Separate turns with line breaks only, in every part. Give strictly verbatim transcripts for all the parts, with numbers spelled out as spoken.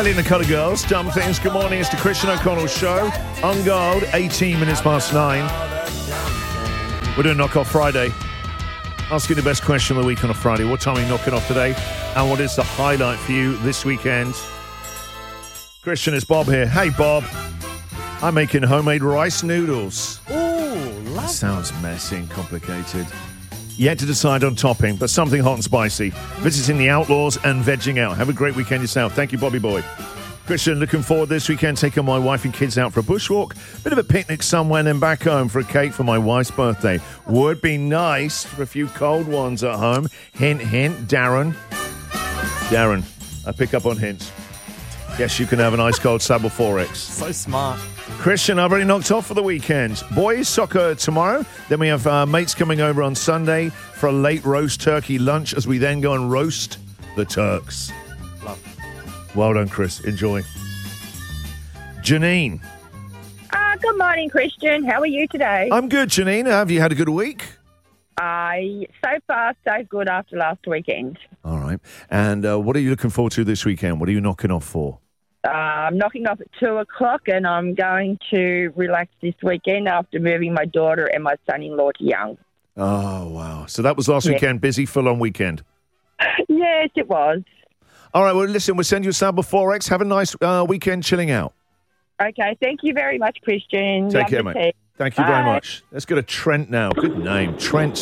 In the Colour Girls, Dumb Things. Good morning, it's the Christian O'Connell Show. On guard, eighteen minutes past nine. We're doing Knock Off Friday. Asking the best question of the week on a Friday. What time are you knocking off today? And what is the highlight for you this weekend? Christian, it's Bob here. Hey, Bob. I'm making homemade rice noodles.
Ooh, lovely.
That sounds messy and complicated. Yet to decide on topping, but something hot and spicy. Visiting the Outlaws and vegging out. Have a great weekend yourself. Thank you, Bobby Boy. Christian, looking forward this weekend, taking my wife and kids out for a bushwalk. Bit of a picnic somewhere, and then back home for a cake for my wife's birthday. Would be nice for a few cold ones at home. Hint, hint, Darren. Darren, I pick up on hints. Yes, you can have an ice cold Sable four X.
So smart.
Christian, I've already knocked off for the weekend. Boys, soccer tomorrow. Then we have uh, mates coming over on Sunday for a late roast turkey lunch as we then go and roast the Turks.
Love.
Well done, Chris. Enjoy. Janine.
Uh, good morning, Christian. How are you today?
I'm good, Janine. Have you had a good week?
I so far, so good after last weekend.
All right. And uh, what are you looking forward to this weekend? What are you knocking off for?
Uh, I'm knocking off at two o'clock and I'm going to relax this weekend after moving my daughter and my son-in-law to Young.
Oh, wow. So that was last
Yeah.
weekend. Busy, full-on weekend.
Yes, it was.
All right. Well, listen, we'll send you a Sable four X. Have a nice uh, weekend chilling out.
Okay, thank you very much, Christian.
Take
Love
care,
the
mate.
tea.
Thank you very
Bye.
much. Let's go to Trent now. Good name. Trent.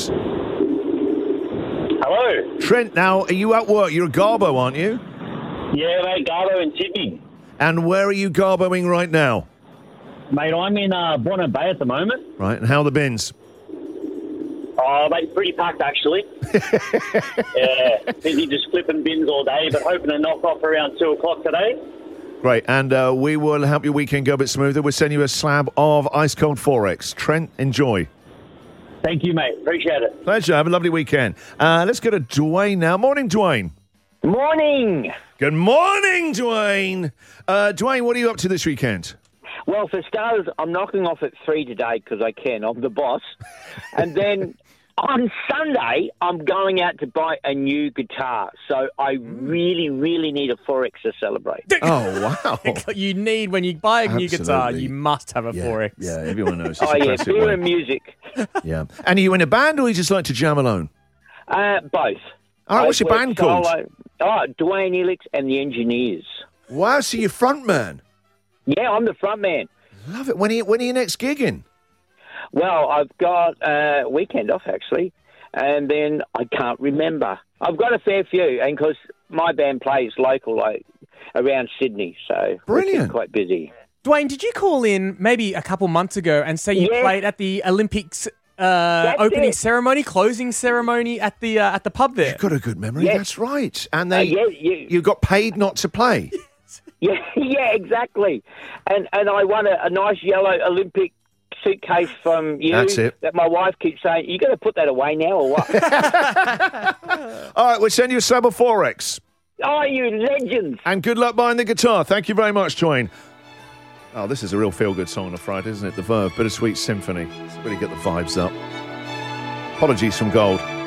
Hello.
Trent, now, are you at work? You're a Garbo, aren't you?
Yeah, mate, Garbo in Sydney.
And where are you Garboing right now?
Mate, I'm in uh, Bondi Bay at the moment.
Right, and how are the bins?
Oh, mate, pretty packed, actually. Yeah, busy just flipping bins all day, but hoping to knock off around two o'clock today.
Great, and uh, we will help your weekend go a bit smoother. We'll send you a slab of Ice Cold four X. Trent, enjoy.
Thank you, mate. Appreciate it.
Pleasure. Have a lovely weekend. Uh, let's go to Dwayne now. Morning, Dwayne.
Morning.
Good morning, Dwayne. Uh, Dwayne, what are you up to this weekend?
Well, for starters, I'm knocking off at three today because I can. I'm the boss. And then on Sunday, I'm going out to buy a new guitar. So I really, really need a four X to celebrate.
Oh, wow.
You need, when you buy a new guitar,
Absolutely.
you must have a
Yeah,
four X.
yeah, everyone knows. It's
Oh,
a
yeah,
classic
beer
way.
and music.
Yeah. And are you in a band or you just like to jam alone?
Uh, both.
All right, what's
Both
your
work
band called?
solo. Oh, Dwayne Elix and the Engineers.
Wow, so you're front man.
Yeah, I'm the front man.
Love it. When are you, when are you next gigging?
Well, I've got a uh, weekend off, actually, and then I can't remember. I've got a fair few, and because my band plays local, like around Sydney, so we're
Brilliant.
quite busy.
Dwayne, did you call in maybe a couple months ago and say you
Yes.
played at the Olympics uh,
That's
opening
it.
ceremony, closing ceremony at the uh, at the pub there?
You've got a good memory.
Yes.
That's right. And
Uh,
they,
yeah, you,
you got paid not to play.
yeah, yeah, exactly. And and I won a, a nice yellow Olympic suitcase from you.
That's it.
That my wife keeps saying, you got to put that away now or what?
All right, we'll send you a Sable four X.
Oh, you legends.
And good luck buying the guitar. Thank you very much, Dwayne. Oh, this is a real feel-good song on a Friday, isn't it? The Verve, Bittersweet Symphony. Let's really get the vibes up. Apologies from Gold.